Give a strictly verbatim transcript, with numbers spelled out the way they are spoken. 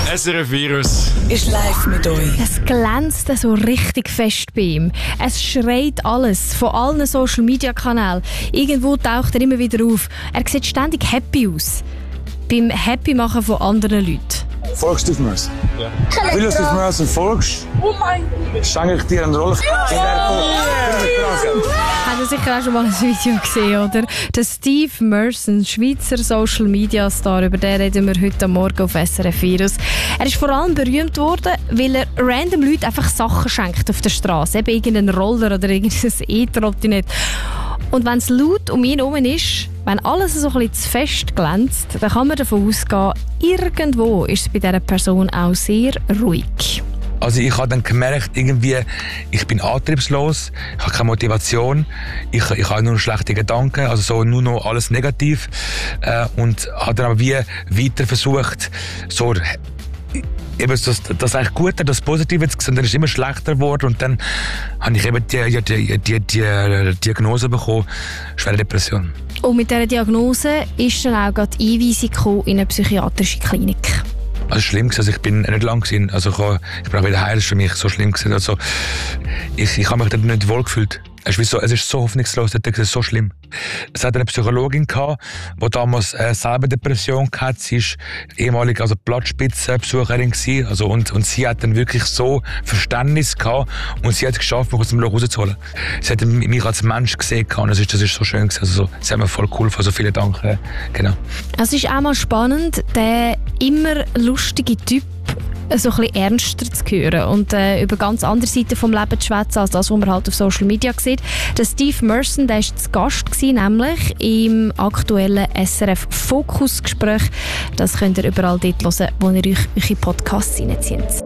S R F Virus ist live mit euch. Es glänzt so richtig fest bei ihm. Es schreit alles von allen Social-Media-Kanälen. Irgendwo taucht er immer wieder auf. Er sieht ständig happy aus. Beim Happy-Machen von anderen Leuten. Folgst du mir? Ja. Will du mir aus dem folgst? Oh mein Gott! Schenke ich dir eine Rolle. Habt ihr sicher auch schon mal ein Video gesehen, oder? Der Steve Merson, Schweizer Social Media Star, über den reden wir heute Morgen auf S R F Virus. Er ist vor allem berühmt worden, weil er random Leuten einfach Sachen schenkt auf der Straße, eben irgendeinen Roller oder irgendein E-Trottinett. Und wenn es laut um ihn herum ist, wenn alles so ein bisschen zu fest glänzt, dann kann man davon ausgehen, irgendwo ist es bei dieser Person auch sehr ruhig. Also ich habe dann gemerkt, irgendwie, ich bin antriebslos, ich habe keine Motivation, ich, ich habe nur schlechte Gedanken, also so nur noch alles negativ. Äh, und habe dann aber wie weiter versucht, so eben das, das eigentlich Gute, das Positive zu sehen, dann ist es immer schlechter geworden und dann habe ich eben die, die, die, die Diagnose bekommen, schwere Depression. Und mit dieser Diagnose ist dann auch gerade die Einweisung gekommen in eine psychiatrische Klinik. Also schlimm gewesen, also ich bin nicht lang gewesen, also ich, habe, ich bin auch wieder heil, das ist für mich so schlimm gewesen, also ich, ich habe mich dort nicht wohl gefühlt. Es ist, so, es ist so hoffnungslos, das ist so schlimm. Es hat eine Psychologin gehabt, die damals äh, selber Depression hatte. Sie war ehemalige also Blattspitzenbesucherin gewesen, also und, und sie hat dann wirklich so Verständnis gehabt und sie hat es geschafft, mich aus dem Loch rauszuholen. Sie hat mich als Mensch gesehen und das ist, das ist so schön gewesen. Also so, sie hat mir voll geholfen, also vielen Dank. Äh, genau. Es ist auch mal spannend, der immer lustige Typ so ein bisschen ernster zu hören und äh, über ganz andere Seiten vom Leben zu schwätzen, als das, was man halt auf Social Media sieht. Der Steve Merson, der war zu Gast gewesen, nämlich im aktuellen S R F-Fokus-Gespräch. Das könnt ihr überall dort hören, wo ihr euch eure Podcasts reinzieht.